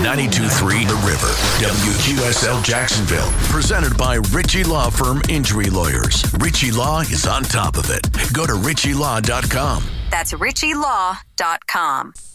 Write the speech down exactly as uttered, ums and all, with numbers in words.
ninety-two point three The River, W Q S L Jacksonville. Presented by Ritchie Law Firm Injury Lawyers. Ritchie Law is on top of it. Go to ritchie law dot com. That's ritchie law dot com.